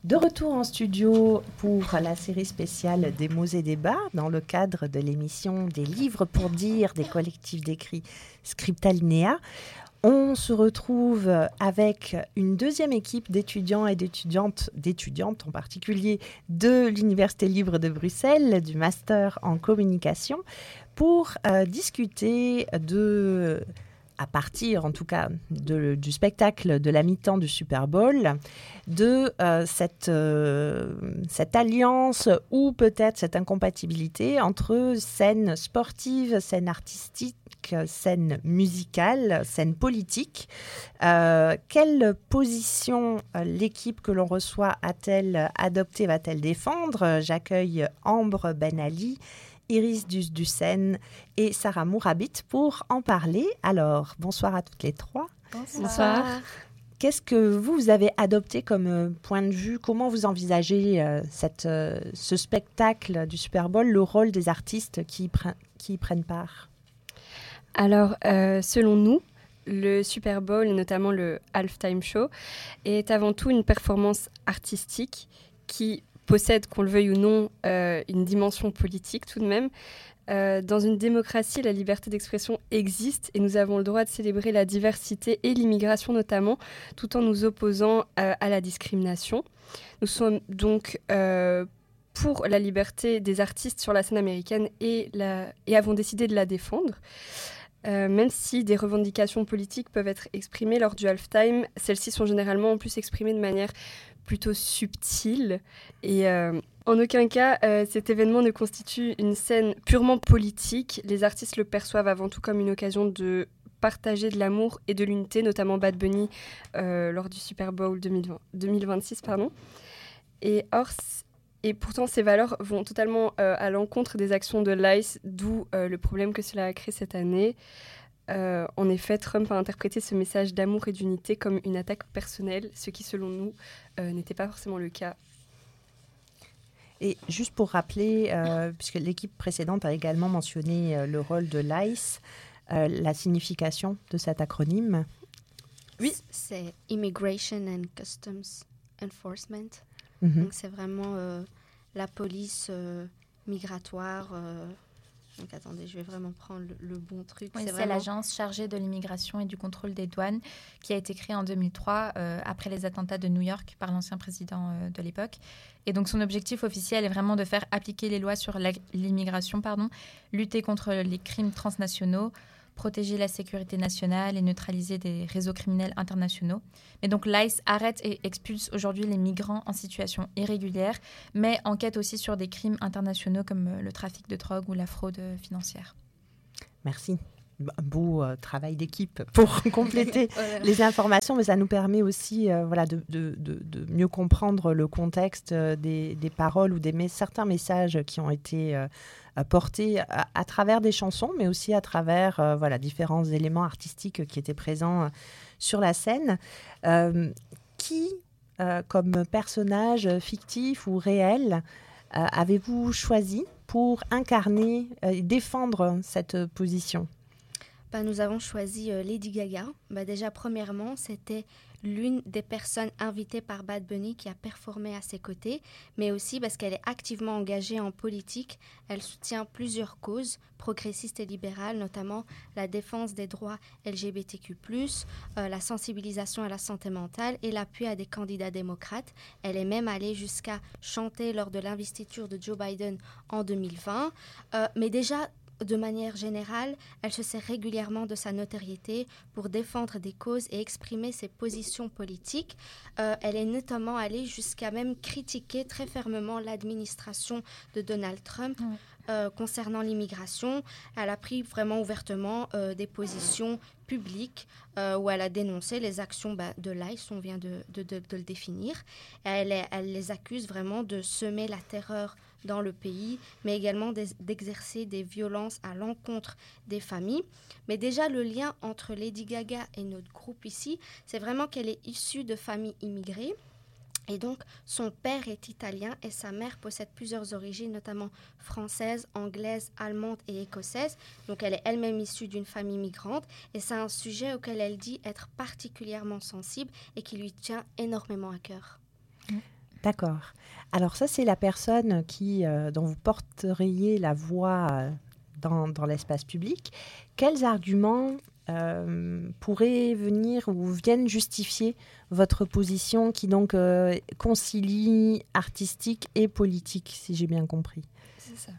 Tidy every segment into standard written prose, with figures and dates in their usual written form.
De retour en studio pour la série spéciale des mots et débats dans le cadre de l'émission des livres pour dire des collectifs d'écrits Scriptalinea. On se retrouve avec une deuxième équipe d'étudiants et d'étudiantes en particulier de l'Université libre de Bruxelles, du master en communication, pour discuter à partir en tout cas du spectacle de la mi-temps du Super Bowl, de cette alliance ou peut-être cette incompatibilité entre scène sportive, scène artistique, scène musicale, scène politique. Quelle position l'équipe que l'on reçoit a-t-elle adoptée, va-t-elle défendre? J'accueille Ambre Ben Ali, Iris Dussen et Sarah Mourabit pour en parler. Alors, bonsoir à toutes les trois. Bonsoir. Qu'est-ce que vous avez adopté comme point de vue? Comment vous envisagez ce spectacle du Super Bowl, le rôle des artistes qui y prennent part? Alors, selon nous, le Super Bowl, et notamment le Halftime Show, est avant tout une performance artistique qui possède, qu'on le veuille ou non, une dimension politique tout de même. Dans une démocratie, la liberté d'expression existe et nous avons le droit de célébrer la diversité et l'immigration notamment, tout en nous opposant à la discrimination. Nous sommes donc pour la liberté des artistes sur la scène américaine et avons décidé de la défendre. Même si des revendications politiques peuvent être exprimées lors du halftime, celles-ci sont généralement en plus exprimées de manière plutôt subtile et en aucun cas cet événement ne constitue une scène purement politique. Les artistes le perçoivent avant tout comme une occasion de partager de l'amour et de l'unité, notamment Bad Bunny lors du Super Bowl 2026. Et pourtant, ces valeurs vont totalement à l'encontre des actions de l'ICE, d'où le problème que cela a créé cette année. En effet, Trump a interprété ce message d'amour et d'unité comme une attaque personnelle, ce qui, selon nous, n'était pas forcément le cas. Et juste pour rappeler, puisque l'équipe précédente a également mentionné le rôle de l'ICE, la signification de cet acronyme. Oui, c'est Immigration and Customs Enforcement. Donc c'est vraiment la police migratoire. Donc attendez, je vais vraiment prendre le bon truc. Oui, c'est l'agence chargée de l'immigration et du contrôle des douanes qui a été créée en 2003 après les attentats de New York par l'ancien président de l'époque. Et donc son objectif officiel est vraiment de faire appliquer les lois sur l'immigration, lutter contre les crimes transnationaux, protéger la sécurité nationale et neutraliser des réseaux criminels internationaux. Mais donc l'ICE arrête et expulse aujourd'hui les migrants en situation irrégulière, mais enquête aussi sur des crimes internationaux comme le trafic de drogue ou la fraude financière. Merci. Un beau travail d'équipe pour compléter les informations, mais ça nous permet aussi de mieux comprendre le contexte des paroles ou certains messages qui ont été portés à travers des chansons, mais aussi à travers différents éléments artistiques qui étaient présents sur la scène. Qui, comme personnage fictif ou réel, avez-vous choisi pour incarner et défendre cette position ? Nous avons choisi Lady Gaga. Déjà, premièrement, c'était l'une des personnes invitées par Bad Bunny qui a performé à ses côtés, mais aussi parce qu'elle est activement engagée en politique. Elle soutient plusieurs causes progressistes et libérales, notamment la défense des droits LGBTQ+, la sensibilisation à la santé mentale et l'appui à des candidats démocrates. Elle est même allée jusqu'à chanter lors de l'investiture de Joe Biden en 2020. Mais déjà, de manière générale, elle se sert régulièrement de sa notoriété pour défendre des causes et exprimer ses positions politiques. Elle est notamment allée jusqu'à même critiquer très fermement l'administration de Donald Trump concernant l'immigration. Elle a pris vraiment ouvertement des positions publiques où elle a dénoncé les actions de l'ICE, on vient de le définir. Elle les accuse vraiment de semer la terreur dans le pays, mais également d'exercer des violences à l'encontre des familles. Mais déjà, le lien entre Lady Gaga et notre groupe ici, c'est vraiment qu'elle est issue de familles immigrées. Et donc, son père est italien et sa mère possède plusieurs origines, notamment françaises, anglaises, allemandes et écossaises. Donc, elle est elle-même issue d'une famille migrante. Et c'est un sujet auquel elle dit être particulièrement sensible et qui lui tient énormément à cœur. D'accord. Alors ça, c'est la personne dont vous porteriez la voix dans l'espace public. Quels arguments pourraient venir ou viennent justifier votre position qui donc concilie artistique et politique, si j'ai bien compris? C'est ça.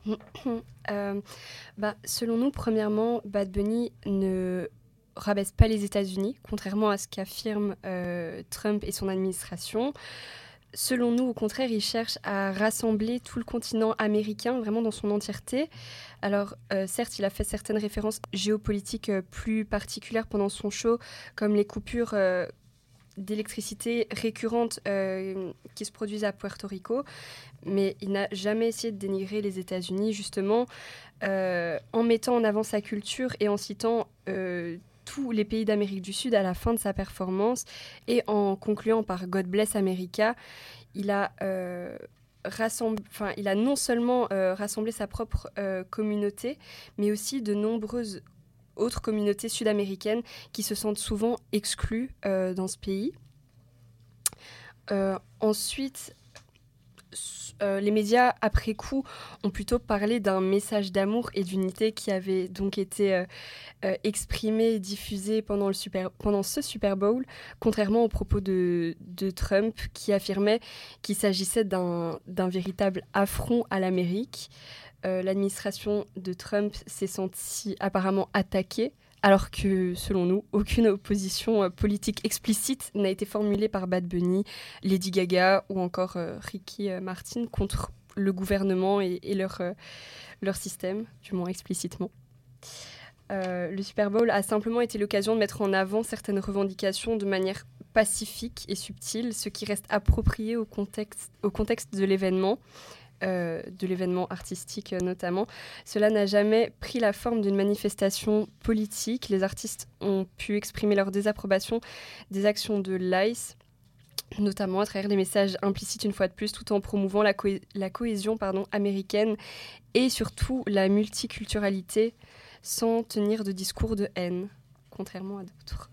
Selon nous, premièrement, Bad Bunny ne rabaisse pas les États-Unis, contrairement à ce qu'affirment Trump et son administration. Selon nous, au contraire, il cherche à rassembler tout le continent américain, vraiment dans son entièreté. Alors, certes, il a fait certaines références géopolitiques plus particulières pendant son show, comme les coupures d'électricité récurrentes qui se produisent à Puerto Rico, mais il n'a jamais essayé de dénigrer les États-Unis, justement, en mettant en avant sa culture et en citant tous les pays d'Amérique du Sud à la fin de sa performance, et en concluant par God Bless America. Il a non seulement rassemblé sa propre communauté, mais aussi de nombreuses autres communautés sud-américaines qui se sentent souvent exclues dans ce pays. Ensuite, les médias, après coup, ont plutôt parlé d'un message d'amour et d'unité qui avait donc été exprimé et diffusé pendant ce Super Bowl, contrairement aux propos de Trump qui affirmait qu'il s'agissait d'un véritable affront à l'Amérique. L'administration de Trump s'est sentie apparemment attaquée, alors que, selon nous, aucune opposition politique explicite n'a été formulée par Bad Bunny, Lady Gaga ou encore Ricky Martin contre le gouvernement et leur système, du moins explicitement. Le Super Bowl a simplement été l'occasion de mettre en avant certaines revendications de manière pacifique et subtile, ce qui reste approprié au contexte de l'événement artistique notamment. Cela n'a jamais pris la forme d'une manifestation politique. Les artistes ont pu exprimer leur désapprobation des actions de l'ICE, notamment à travers des messages implicites une fois de plus, tout en promouvant la cohésion américaine et surtout la multiculturalité, sans tenir de discours de haine, contrairement à d'autres.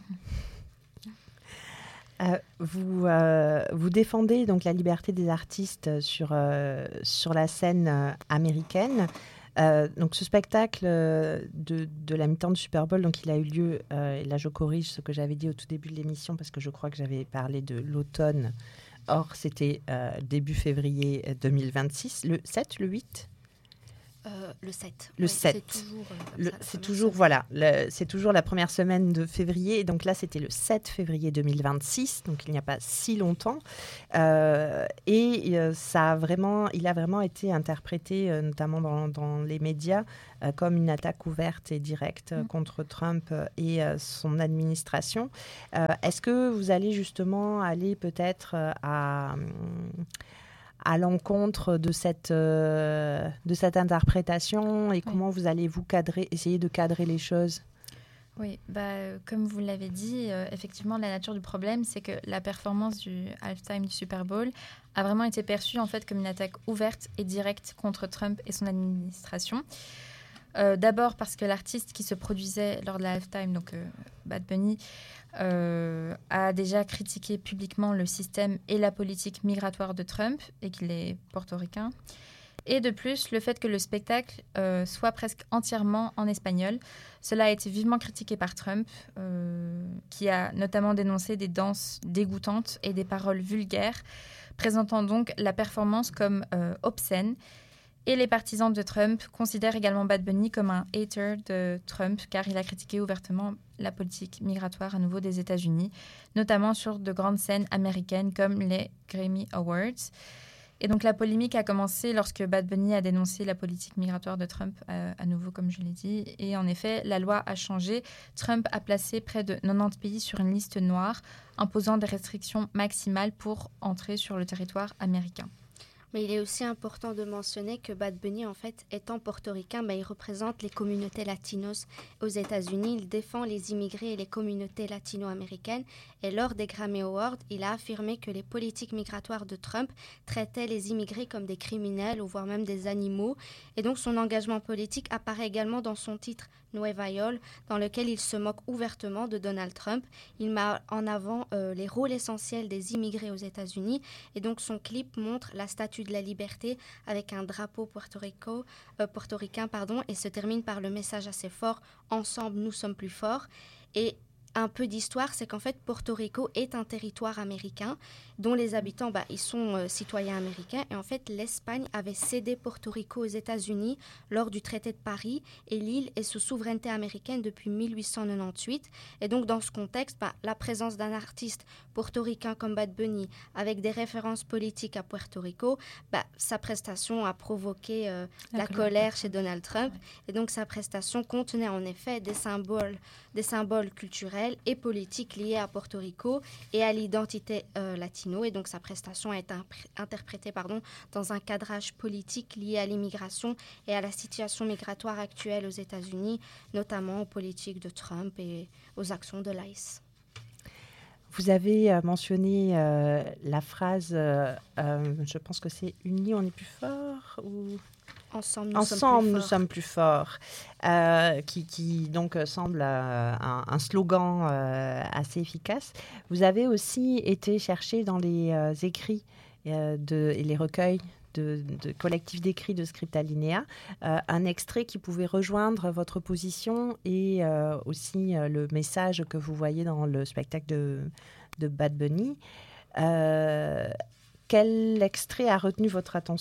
Vous défendez donc la liberté des artistes sur la scène américaine. Donc ce spectacle de la mi-temps du Super Bowl, donc il a eu lieu, et là je corrige ce que j'avais dit au tout début de l'émission parce que je crois que j'avais parlé de l'automne. Or c'était début février 2026, le 7, le 8 le 7. Le 7. C'est toujours la première semaine de février. Et donc là, c'était le 7 février 2026, donc il n'y a pas si longtemps. Il a vraiment été interprété, notamment dans les médias, comme une attaque ouverte et directe contre Trump et son administration. Est-ce que vous allez justement aller peut-être à l'encontre de cette interprétation et comment vous allez essayer de cadrer les choses? Oui, comme vous l'avez dit, effectivement, la nature du problème, c'est que la performance du halftime du Super Bowl a vraiment été perçue en fait comme une attaque ouverte et directe contre Trump et son administration. D'abord parce que l'artiste qui se produisait lors de la halftime, donc Bad Bunny, a déjà critiqué publiquement le système et la politique migratoire de Trump et qu'il est portoricain. Et de plus, le fait que le spectacle soit presque entièrement en espagnol. Cela a été vivement critiqué par Trump, qui a notamment dénoncé des danses dégoûtantes et des paroles vulgaires, présentant donc la performance comme obscène. Et les partisans de Trump considèrent également Bad Bunny comme un hater de Trump, car il a critiqué ouvertement la politique migratoire à nouveau des États-Unis, notamment sur de grandes scènes américaines comme les Grammy Awards. Et donc la polémique a commencé lorsque Bad Bunny a dénoncé la politique migratoire de Trump, à nouveau comme je l'ai dit. Et en effet, la loi a changé. Trump a placé près de 90 pays sur une liste noire, imposant des restrictions maximales pour entrer sur le territoire américain. Mais il est aussi important de mentionner que Bad Bunny, en fait, étant portoricain, il représente les communautés latinos aux États-Unis. Il défend les immigrés et les communautés latino-américaines. Et lors des Grammy Awards, il a affirmé que les politiques migratoires de Trump traitaient les immigrés comme des criminels ou voire même des animaux. Et donc son engagement politique apparaît également dans son titre Nueva York, dans lequel il se moque ouvertement de Donald Trump. Il met en avant les rôles essentiels des immigrés aux États-Unis. Et donc, son clip montre la Statue de la Liberté avec un drapeau portoricain, et se termine par le message assez fort « Ensemble, nous sommes plus forts ». Et un peu d'histoire, c'est qu'en fait, Porto Rico est un territoire américain dont les habitants, ils sont citoyens américains. Et en fait, l'Espagne avait cédé Porto Rico aux États-Unis lors du traité de Paris et l'île est sous souveraineté américaine depuis 1898. Et donc, dans ce contexte, la présence d'un artiste portoricain comme Bad Bunny avec des références politiques à Puerto Rico, sa prestation a provoqué la colère chez Donald Trump. Ouais. Et donc, sa prestation contenait en effet des symboles culturels et politiques liés à Porto Rico et à l'identité latino. Et donc, sa prestation a été interprétée dans un cadrage politique lié à l'immigration et à la situation migratoire actuelle aux États-Unis, notamment aux politiques de Trump et aux actions de l'ICE. Vous avez mentionné la phrase, je pense que c'est « Unis, on est plus fort » ou... Ensemble, nous sommes plus forts, qui donc semble un slogan assez efficace. Vous avez aussi été chercher dans les écrits et les recueils de collectifs d'écrits de Script Alinéa un extrait qui pouvait rejoindre votre position et aussi le message que vous voyez dans le spectacle de Bad Bunny. Quel extrait a retenu votre attention ?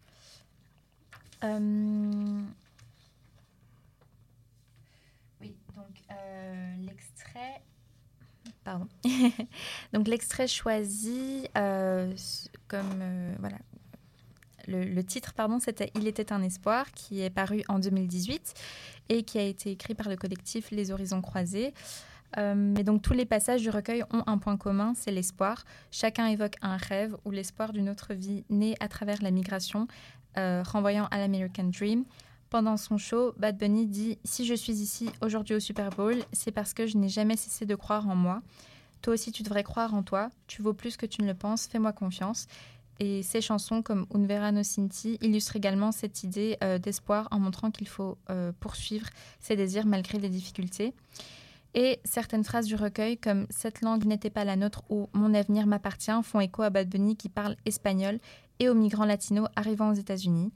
Oui, donc l'extrait... Pardon. Donc l'extrait choisi voilà. Le titre, c'était « Il était un espoir » qui est paru en 2018 et qui a été écrit par le collectif Les Horizons Croisés. Mais donc tous les passages du recueil ont un point commun, c'est l'espoir. Chacun évoque un rêve ou l'espoir d'une autre vie née à travers la migration, renvoyant à l'American Dream. Pendant son show, Bad Bunny dit « Si je suis ici aujourd'hui au Super Bowl, c'est parce que je n'ai jamais cessé de croire en moi. Toi aussi, tu devrais croire en toi. Tu vaux plus que tu ne le penses. Fais-moi confiance. » Et ces chansons comme Un Verano Sin Ti illustrent également cette idée d'espoir en montrant qu'il faut poursuivre ses désirs malgré les difficultés. Et certaines phrases du recueil comme « Cette langue n'était pas la nôtre » ou « Mon avenir m'appartient » font écho à Bad Bunny qui parle espagnol et aux migrants latinos arrivant aux États-Unis.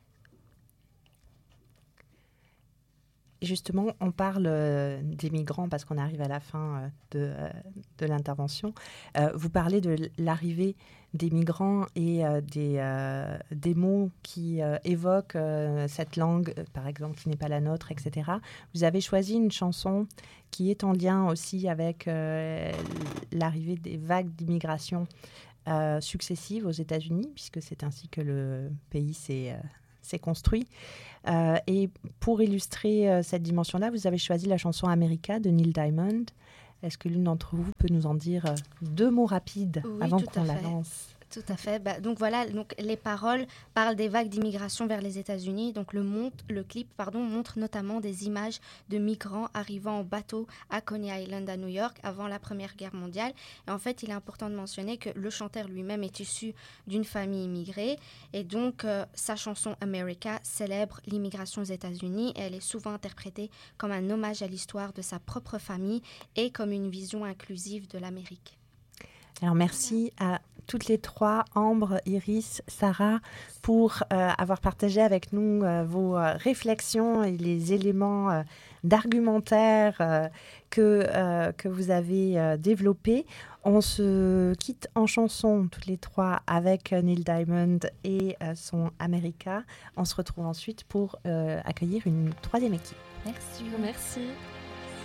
Justement, on parle des migrants parce qu'on arrive à la fin de l'intervention. Vous parlez de l'arrivée des migrants et des mots qui évoquent cette langue, par exemple, qui n'est pas la nôtre, etc. Vous avez choisi une chanson qui est en lien aussi avec l'arrivée des vagues d'immigration successives aux États-Unis, puisque c'est ainsi que le pays s'est construit. Et pour illustrer cette dimension-là, vous avez choisi la chanson America de Neil Diamond. Est-ce que l'une d'entre vous peut nous en dire 2 mots rapides avant qu'on la lance ? Tout à fait. Donc voilà, les paroles parlent des vagues d'immigration vers les États-Unis. Donc le clip montre notamment des images de migrants arrivant en bateau à Coney Island à New York avant la Première Guerre mondiale. Et en fait, il est important de mentionner que le chanteur lui-même est issu d'une famille immigrée. Et donc, sa chanson America célèbre l'immigration aux États-Unis. Et elle est souvent interprétée comme un hommage à l'histoire de sa propre famille et comme une vision inclusive de l'Amérique. Alors merci à toutes les 3, Ambre, Iris, Sarah, pour avoir partagé avec nous vos réflexions et les éléments d'argumentaire que vous avez développés. On se quitte en chanson, toutes les 3, avec Neil Diamond et son America. On se retrouve ensuite pour accueillir une 3e équipe. Merci.